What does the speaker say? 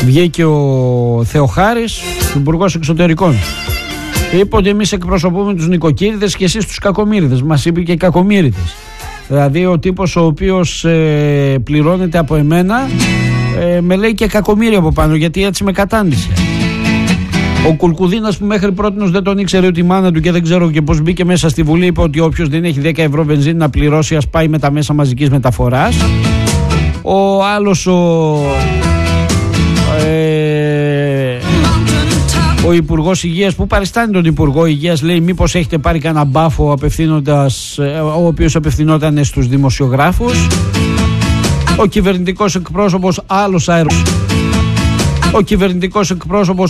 Βγήκε ο Θεοχάρης, υπουργός εξωτερικών. Είπε ότι εμείς εκπροσωπούμε τους νοικοκύριδες και εσείς τους κακομύριδες. Μας είπε και κακομύριδες. Δηλαδή ο τύπος ο οποίος πληρώνεται από εμένα με λέει και κακομύρια από πάνω, γιατί έτσι με κατάντησε. Ο Κουλκουδίνας που μέχρι πρότινος δεν τον ήξερε ότι η μάνα του και δεν ξέρω και πώς μπήκε μέσα στη Βουλή, είπε ότι όποιος δεν έχει 10 ευρώ βενζίνη να πληρώσει ας πάει με τα μέσα μαζικής μεταφοράς. Ο άλλος ο Υπουργός Υγείας που παριστάνει τον Υπουργό Υγείας λέει μήπως έχετε πάρει κανένα μπάφο ο οποίος απευθυνόταν στους δημοσιογράφους. Ο κυβερνητικός εκπρόσωπος άλλος αέρος. Ο κυβερνητικός εκπρόσωπος